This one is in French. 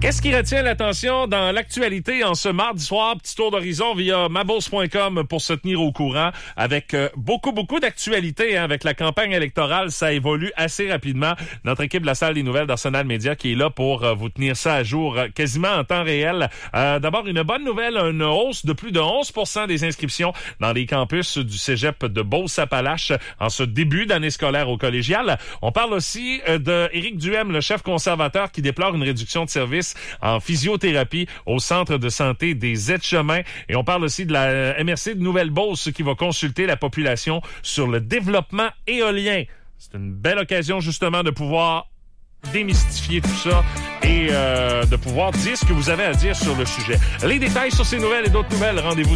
Qu'est-ce qui retient l'attention dans l'actualité en ce mardi soir? Petit tour d'horizon via mabos.com pour se tenir au courant avec beaucoup d'actualités. Avec la campagne électorale, ça évolue assez rapidement. Notre équipe de la salle des nouvelles d'Arsenal Média qui est là pour vous tenir ça à jour quasiment en temps réel. D'abord, une bonne nouvelle, une hausse de plus de 11% des inscriptions dans les campus du cégep de Beauce-Appalaches en ce début d'année scolaire au collégial. On parle aussi de Éric Duhem, le chef conservateur, qui déplore une réduction de services en physiothérapie au centre de santé des Aides-Chemins. Et on parle aussi de la MRC de Nouvelle-Beauce qui va consulter la population sur le développement éolien. C'est une belle occasion justement de pouvoir démystifier tout ça et de pouvoir dire ce que vous avez à dire sur le sujet. Les détails sur ces nouvelles et d'autres nouvelles, rendez-vous